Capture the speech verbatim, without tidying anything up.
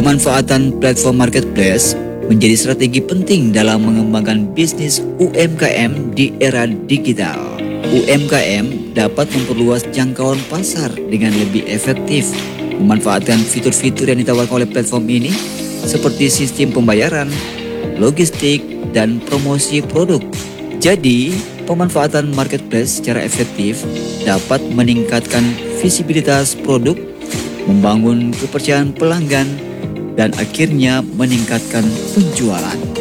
Pemanfaatan platform marketplace menjadi strategi penting dalam mengembangkan bisnis U M K M di era digital. U M K M dapat memperluas jangkauan pasar dengan lebih efektif, memanfaatkan fitur-fitur yang ditawarkan oleh platform ini seperti sistem pembayaran, logistik, dan promosi produk. Jadi, pemanfaatan marketplace secara efektif dapat meningkatkan visibilitas produk, membangun kepercayaan pelanggan, dan akhirnya meningkatkan penjualan.